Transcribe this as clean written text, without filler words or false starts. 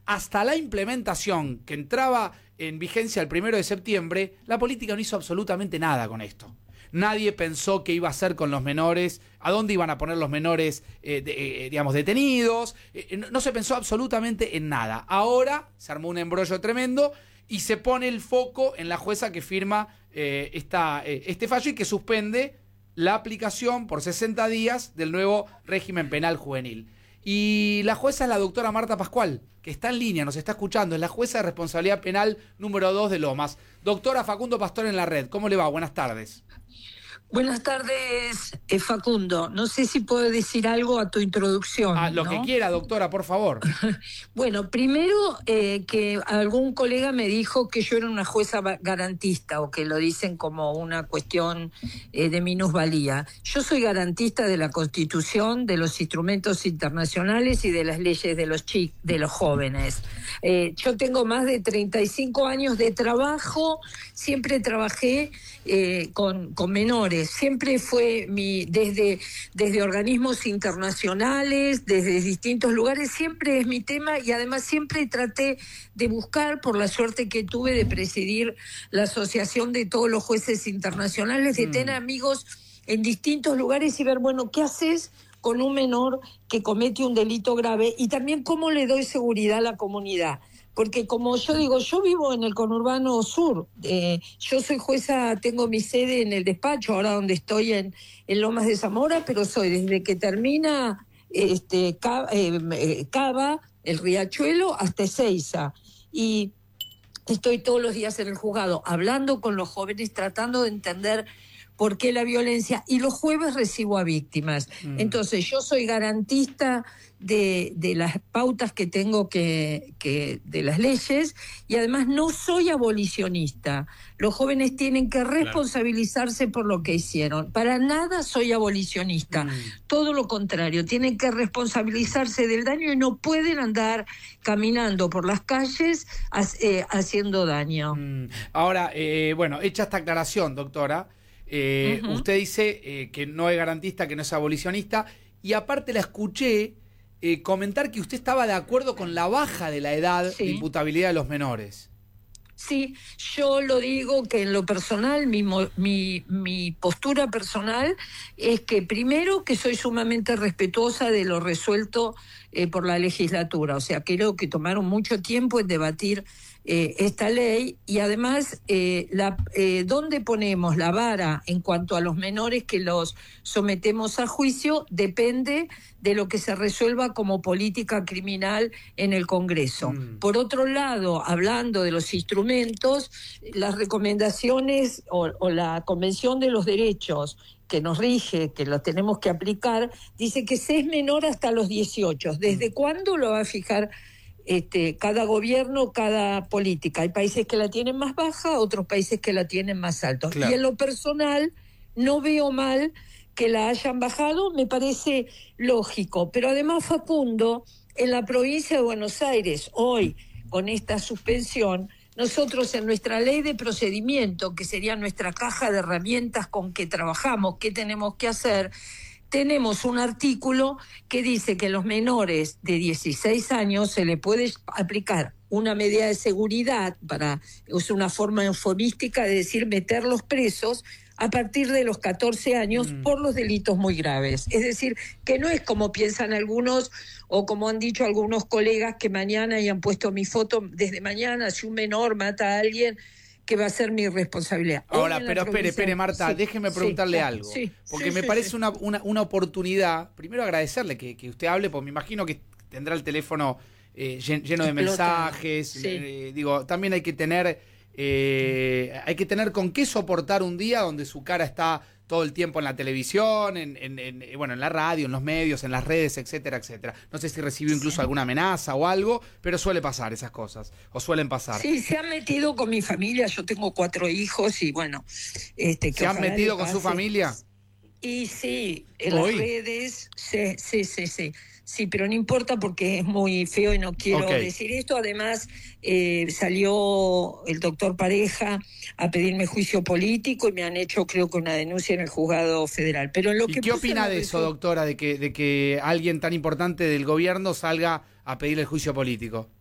hasta la implementación que entraba en vigencia el 1 de septiembre, la política no hizo absolutamente nada con esto. Nadie pensó qué iba a hacer con los menores, a dónde iban a poner los menores, digamos, detenidos. No se pensó absolutamente en nada. Ahora se armó un embrollo tremendo y se pone el foco en la jueza que firma este fallo y que suspende la aplicación por 60 días del nuevo régimen penal juvenil. Y la jueza es la doctora Marta Pascual, que está en línea, nos está escuchando, es la jueza de responsabilidad penal número 2 de Lomas. Doctora, Facundo Pastor en la red, ¿cómo le va? Buenas tardes. Buenas tardes, Facundo. No sé si puedo decir algo a tu introducción. Lo ¿no? que quiera, doctora, por favor. Bueno, primero que algún colega me dijo que yo era una jueza garantista, o que lo dicen como una cuestión de minusvalía. Yo soy garantista de la Constitución, de los instrumentos internacionales y de las leyes de los jóvenes. Yo tengo más de 35 años de trabajo, siempre trabajé con menores. Siempre fue desde organismos internacionales, desde distintos lugares, siempre es mi tema, y además siempre traté de buscar, por la suerte que tuve de presidir la asociación de todos los jueces internacionales, de tener amigos en distintos lugares y ver, bueno, ¿qué haces con un menor que comete un delito grave? Y también cómo le doy seguridad a la comunidad. Porque como yo digo, yo vivo en el conurbano sur, yo soy jueza, tengo mi sede en el despacho, ahora donde estoy en Lomas de Zamora, pero soy desde que termina Cava, el Riachuelo, hasta Ezeiza. Y estoy todos los días en el juzgado, hablando con los jóvenes, tratando de entender por qué la violencia, y los jueves recibo a víctimas. Entonces yo soy garantista de las pautas que tengo que de las leyes, y además no soy abolicionista. Los jóvenes tienen que responsabilizarse por lo que hicieron. Para nada soy abolicionista, todo lo contrario, tienen que responsabilizarse del daño y no pueden andar caminando por las calles haciendo daño. Ahora, bueno, hecha esta aclaración, doctora, usted dice que no es garantista, que no es abolicionista, y aparte la escuché comentar que usted estaba de acuerdo con la baja de la edad de imputabilidad de los menores. Sí, yo lo digo que en lo personal, mi postura personal es que primero que soy sumamente respetuosa de lo resuelto por la legislatura, o sea, creo que tomaron mucho tiempo en debatir esta ley, y además dónde ponemos la vara en cuanto a los menores que los sometemos a juicio depende de lo que se resuelva como política criminal en el Congreso. Por otro lado, hablando de los instrumentos, las recomendaciones o la Convención de los Derechos que nos rige, que lo tenemos que aplicar, dice que se es menor hasta los 18. ¿Desde cuándo lo va a fijar cada gobierno, cada política? Hay países que la tienen más baja, otros países que la tienen más alta. Claro. Y en lo personal no veo mal que la hayan bajado, me parece lógico. Pero además, Facundo, en la provincia de Buenos Aires, hoy, con esta suspensión, nosotros en nuestra ley de procedimiento, que sería nuestra caja de herramientas con que trabajamos, qué tenemos que hacer, tenemos un artículo que dice que a los menores de 16 años se le puede aplicar una medida de seguridad, es una forma eufemística de decir meterlos presos a partir de los 14 años por los delitos muy graves. Es decir, que no es como piensan algunos o como han dicho algunos colegas que mañana hayan puesto mi foto, desde mañana si un menor mata a alguien, que va a ser mi responsabilidad. Ahora, pero espere, Marta, déjeme preguntarle algo. Porque me parece una oportunidad, primero agradecerle que usted hable, porque me imagino que tendrá el teléfono lleno de mensajes. Digo, también hay que tener con qué soportar un día donde su cara está todo el tiempo en la televisión, en la radio, en los medios, en las redes, etcétera, etcétera. No sé si recibió incluso alguna amenaza o algo, pero suele pasar esas cosas, o suelen pasar. Sí, se han metido con mi familia, yo tengo 4 hijos y bueno... ¿Se han metido con su familia? Y sí, en las redes, sí. Sí, pero no importa porque es muy feo y no quiero decir esto. Además, salió el doctor Pareja a pedirme juicio político y me han hecho, creo que, una denuncia en el juzgado federal. Pero ¿Y qué opina de eso, doctora, de que alguien tan importante del gobierno salga a pedirle el juicio político?